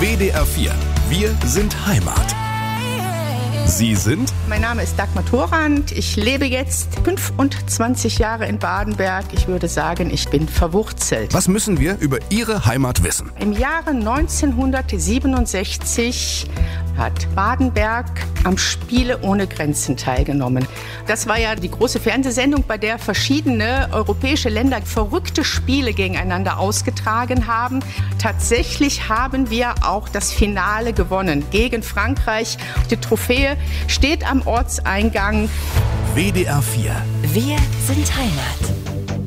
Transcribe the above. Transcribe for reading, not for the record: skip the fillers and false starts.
WDR 4. Wir sind Heimat. Sie sind? Mein Name ist Dagmar Thorand. Ich lebe jetzt 25 Jahre in Badenberg. Ich würde sagen, ich bin verwurzelt. Was müssen wir über Ihre Heimat wissen? Im Jahre 1967 hat Badenberg am Spiele ohne Grenzen teilgenommen. Das war ja die große Fernsehsendung, bei der verschiedene europäische Länder verrückte Spiele gegeneinander ausgetragen haben. Tatsächlich haben wir auch das Finale gewonnen gegen Frankreich. Die Trophäe steht am Ortseingang. WDR 4. Wir sind Heimat.